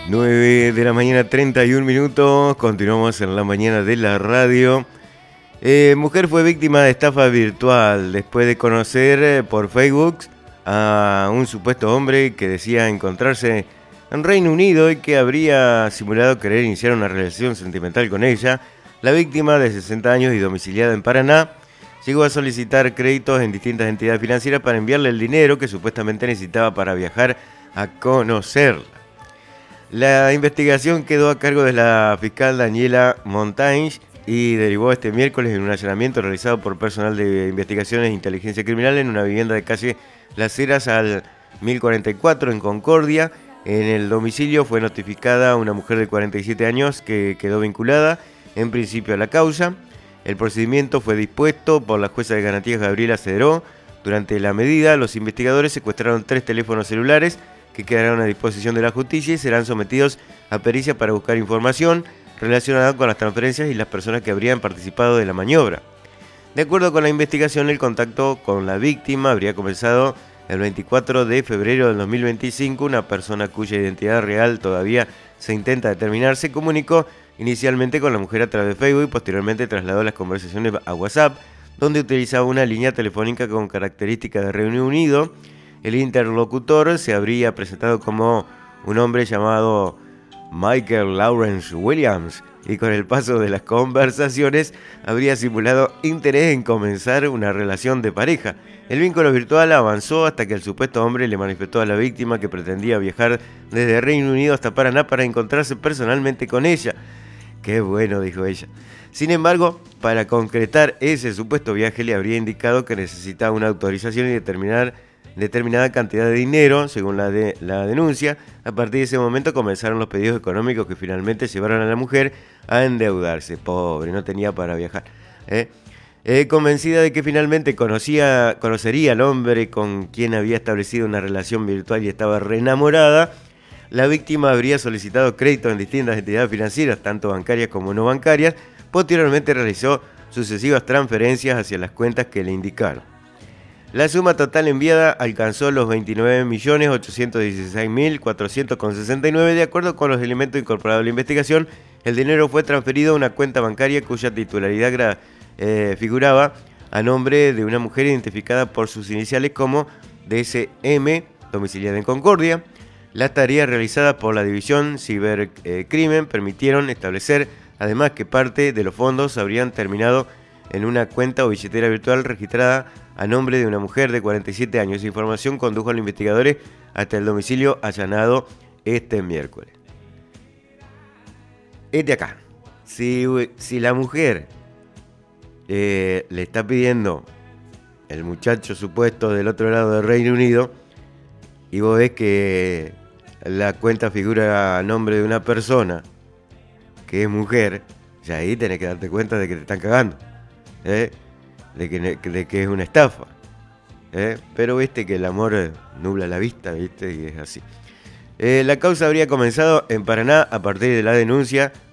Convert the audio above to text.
9 de la mañana, 31 minutos. Continuamos en la mañana de la radio. Mujer fue víctima de estafa virtual después de conocer por Facebook a un supuesto hombre que decía encontrarse en Reino Unido y que habría simulado querer iniciar una relación sentimental con ella. La víctima, de 60 años y domiciliada en Paraná, llegó a solicitar créditos en distintas entidades financieras para enviarle el dinero que supuestamente necesitaba para viajar a conocerla. La investigación quedó a cargo de la fiscal Daniela Montaigne y derivó este miércoles en un allanamiento realizado por personal de investigaciones e inteligencia criminal en una vivienda de calle Las Heras al 1044 en Concordia. En el domicilio fue notificada una mujer de 47 años que quedó vinculada en principio a la causa. El procedimiento fue dispuesto por la jueza de garantías Gabriela Cedró. Durante la medida, los investigadores secuestraron 3 teléfonos celulares que quedarán a disposición de la justicia y serán sometidos a pericia para buscar información relacionada con las transferencias y las personas que habrían participado de la maniobra. De acuerdo con la investigación, el contacto con la víctima habría comenzado el 24 de febrero del 2025. Una persona cuya identidad real todavía se intenta determinar se comunicó inicialmente con la mujer a través de Facebook y posteriormente trasladó las conversaciones a WhatsApp, donde utilizaba una línea telefónica con características de Reino Unido. El interlocutor se habría presentado como un hombre llamado Michael Lawrence Williams y con el paso de las conversaciones habría simulado interés en comenzar una relación de pareja. El vínculo virtual avanzó hasta que el supuesto hombre le manifestó a la víctima que pretendía viajar desde Reino Unido hasta Paraná para encontrarse personalmente con ella. Qué bueno, dijo ella. Sin embargo, para concretar ese supuesto viaje le habría indicado que necesitaba una autorización y determinada cantidad de dinero, según la denuncia. A partir de ese momento comenzaron los pedidos económicos que finalmente llevaron a la mujer a endeudarse. Pobre, no tenía para viajar. Convencida de que finalmente conocería al hombre con quien había establecido una relación virtual y estaba reenamorada, la víctima habría solicitado crédito en distintas entidades financieras, tanto bancarias como no bancarias. Posteriormente realizó sucesivas transferencias hacia las cuentas que le indicaron. La suma total enviada alcanzó los 29.816.400,69. De acuerdo con los elementos incorporados a la investigación, el dinero fue transferido a una cuenta bancaria cuya titularidad figuraba a nombre de una mujer identificada por sus iniciales como DSM, domiciliada en Concordia. Las tareas realizadas por la División Cibercrimen permitieron establecer, además, que parte de los fondos habrían terminado en una cuenta o billetera virtual registrada a nombre de una mujer de 47 años. Esa información condujo a los investigadores hasta el domicilio allanado este miércoles. Acá. Si la mujer le está pidiendo el muchacho supuesto del otro lado del Reino Unido y vos ves que la cuenta figura a nombre de una persona que es mujer, ya ahí tenés que darte cuenta de que te están cagando. De que es una estafa. Pero viste que el amor nubla la vista, viste, y es así. La causa habría comenzado en Paraná a partir de la denuncia